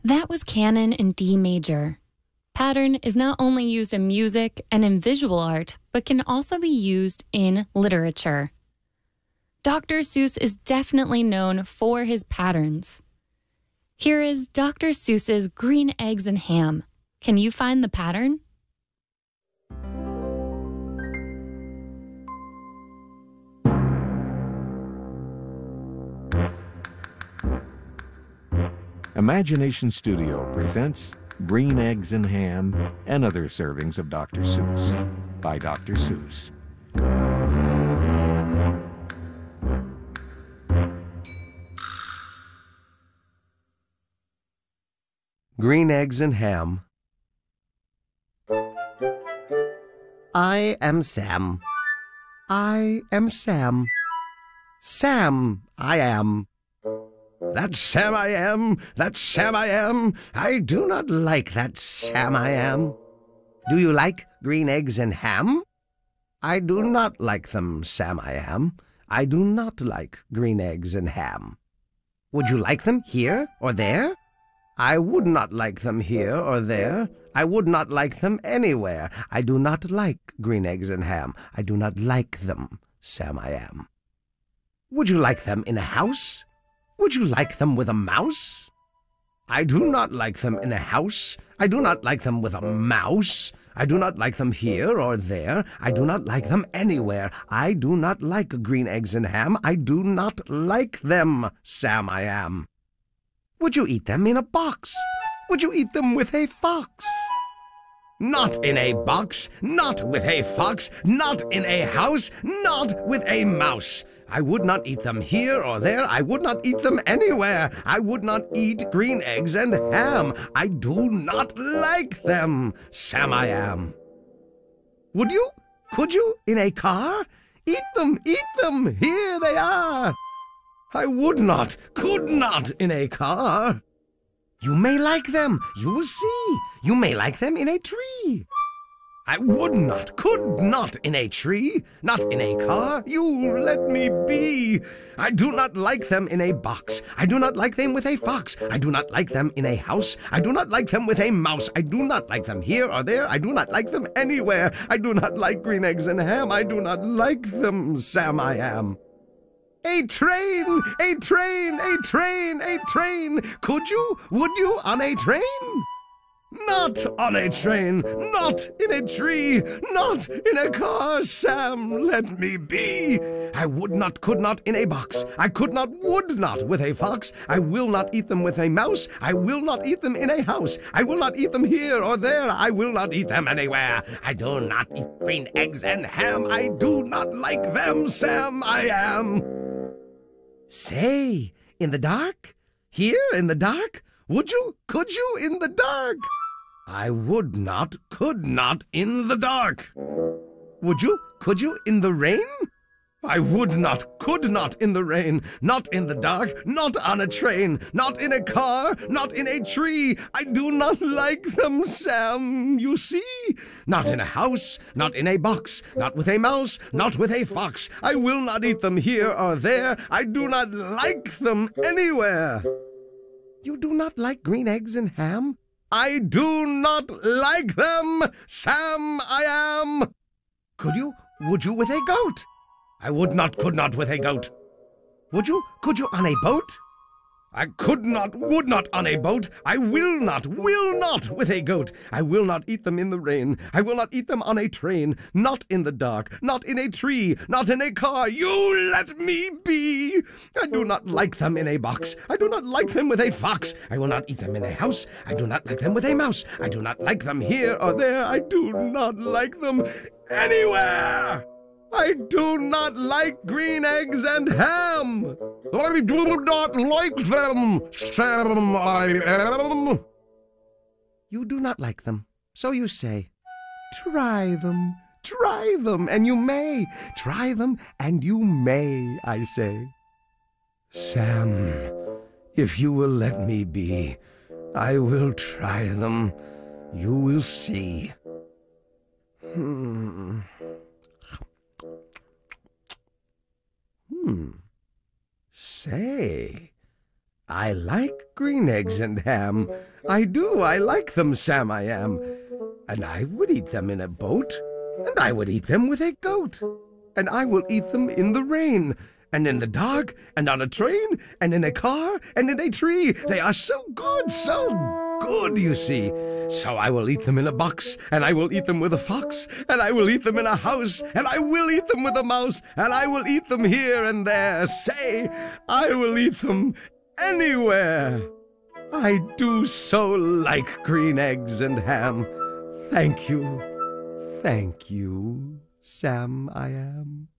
That was Canon in D major. Pattern is not only used in music and in visual art, but can also be used in literature. Dr. Seuss is definitely known for his patterns. Here is Dr. Seuss's Green Eggs and Ham. Can you find the pattern? Imagination Studio presents Green Eggs and Ham and Other Servings of Dr. Seuss by Dr. Seuss. Green Eggs and Ham. I am Sam. I am Sam. Sam, I am. That Sam I am, that Sam I am. I do not like that Sam I am. Do you like green eggs and ham? I do not like them, Sam I am. I do not like green eggs and ham. Would you like them here or there? I would not like them here or there. I would not like them anywhere. I do not like green eggs and ham. I do not like them, Sam I am. Would you like them in a house? Would you like them with a mouse? I do not like them in a house. I do not like them with a mouse. I do not like them here or there. I do not like them anywhere. I do not like green eggs and ham. I do not like them, Sam I am. Would you eat them in a box? Would you eat them with a fox? Not in a box, not with a fox, not in a house, not with a mouse. I would not eat them here or there. I would not eat them anywhere. I would not eat green eggs and ham. I do not like them, Sam I am. Would you? Could you? In a car? Eat them, here they are. I would not, could not in a car. You may like them, you will see. You may like them in a tree. I would not, could not in a tree, not in a car. You let me be. I do not like them in a box. I do not like them with a fox. I do not like them in a house. I do not like them with a mouse. I do not like them here or there. I do not like them anywhere. I do not like green eggs and ham. I do not like them, Sam I am. A train, a train, a train, a train. Could you, would you on a train? Not on a train, not in a tree, not in a car, Sam, let me be. I would not, could not in a box. I could not, would not with a fox. I will not eat them with a mouse. I will not eat them in a house. I will not eat them here or there. I will not eat them anywhere. I do not eat green eggs and ham. I do not like them, Sam, I am. Say, in the dark? Here in the dark? Would you, could you in the dark? I would not, could not in the dark. Would you, could you in the rain? I would not, could not in the rain, not in the dark, not on a train, not in a car, not in a tree. I do not like them, Sam, you see. Not in a house, not in a box, not with a mouse, not with a fox. I will not eat them here or there. I do not like them anywhere. You do not like green eggs and ham? I do not like them, Sam I am. Could you, would you with a goat? I would not, could not with a goat. Would you, could you on a boat? I could not, would not on a boat. I will not with a goat. I will not eat them in the rain. I will not eat them on a train. Not in the dark, not in a tree, not in a car. You let me be. I do not like them in a box. I do not like them with a fox. I will not eat them in a house. I do not like them with a mouse. I do not like them here or there. I do not like them anywhere. I do not like green eggs and ham. I do not like them, Sam I am. You do not like them, so you say. Try them, and you may. Try them, and you may, I say. Sam, if you will let me be, I will try them. You will see. Say, I like green eggs and ham. I do, I like them, Sam, I am. And I would eat them in a boat, and I would eat them with a goat. And I will eat them in the rain, and in the dark, and on a train, and in a car, and in a tree. They are so good, you see. So I will eat them in a box, and I will eat them with a fox, and I will eat them in a house, and I will eat them with a mouse, and I will eat them here and there. Say, I will eat them anywhere. I do so like green eggs and ham. Thank you, Sam, I am.